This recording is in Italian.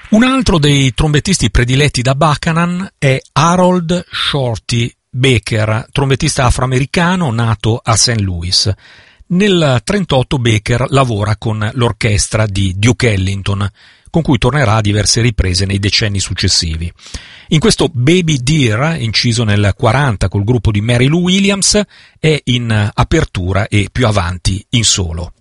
Un altro dei trombettisti prediletti da Buchanan è Harold Shorty Baker, trombettista afroamericano nato a St. Louis. Nel 1938 Baker lavora con l'orchestra di Duke Ellington, con cui tornerà a diverse riprese nei decenni successivi. In questo Baby Deer, inciso nel 1940 col gruppo di Mary Lou Williams, è in apertura e più avanti in solo.